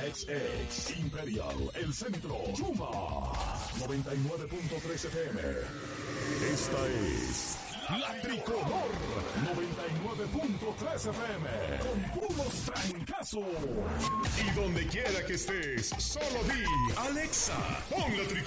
XX, Imperial, El Centro, Chuma, 99.3 FM. Esta es La Tricolor, 99.3 FM, con puros trancazos. Y donde quiera que estés, solo di, Alexa, pon La Tricolor.